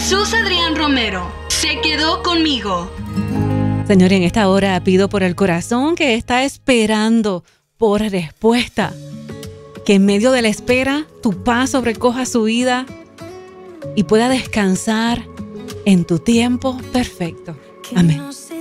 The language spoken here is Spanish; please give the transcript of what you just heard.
Jesús Adrián Romero se quedó conmigo. Señor, en esta hora pido por el corazón que está esperando por respuesta. Que en medio de la espera tu paz sobrecoja su vida y pueda descansar en tu tiempo perfecto. Amén.